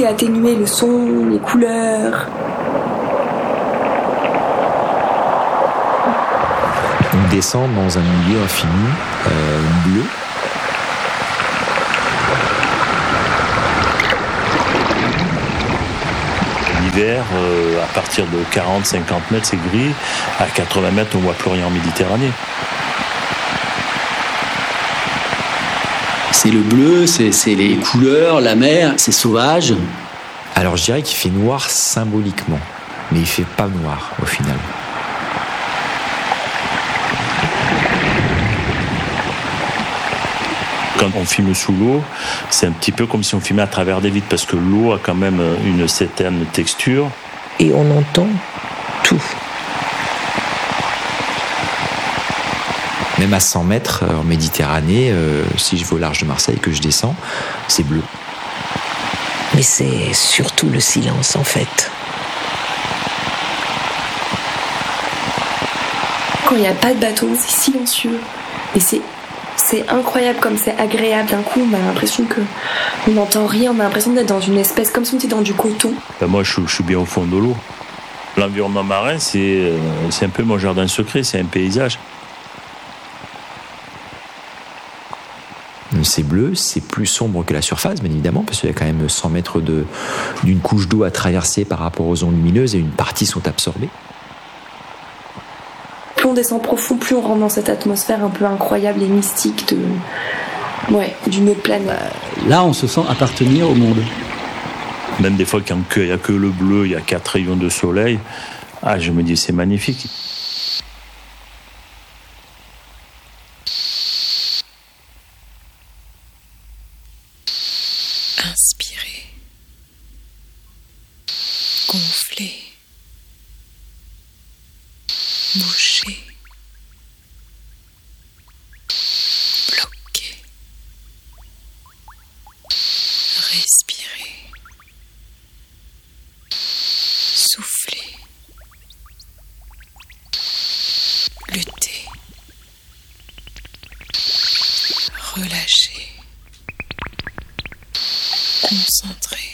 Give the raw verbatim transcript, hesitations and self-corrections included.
est atténué, le son, les couleurs. On descend dans un milieu infini, euh, bleu. L'hiver, euh, à partir de quarante à cinquante mètres, c'est gris. À quatre-vingts mètres, on ne voit plus rien en Méditerranée. C'est le bleu, c'est, c'est les couleurs, la mer, c'est sauvage. Alors je dirais qu'il fait noir symboliquement, mais il ne fait pas noir au final. Quand on filme sous l'eau, c'est un petit peu comme si on filmait à travers des vitres, parce que l'eau a quand même une certaine texture. Et on entend tout. Même à cent mètres en Méditerranée, euh, si je vais au large de Marseille, que je descends, c'est bleu. Mais c'est surtout le silence en fait. Quand il n'y a pas de bateau, c'est silencieux. Et c'est, c'est incroyable comme c'est agréable. D'un coup, on a l'impression que on n'entend rien. On a l'impression d'être dans une espèce, comme si on était dans du coton. Ben moi, je, je suis bien au fond de l'eau. L'environnement marin, c'est, c'est un peu mon jardin secret, c'est un paysage. C'est bleu, c'est plus sombre que la surface, bien évidemment, parce qu'il y a quand même cent mètres de, d'une couche d'eau à traverser par rapport aux ondes lumineuses et une partie sont absorbées. Plus on descend profond, plus on rentre dans cette atmosphère un peu incroyable et mystique de, ouais, d'une autre planète. Là, on se sent appartenir au monde. Même des fois, quand il n'y a que le bleu, il y a quatre rayons de soleil, ah, je me dis, c'est magnifique. Inspirez, gonflez, bougez, bloquez, respirez, soufflez, luttez, relâchez. Concentré.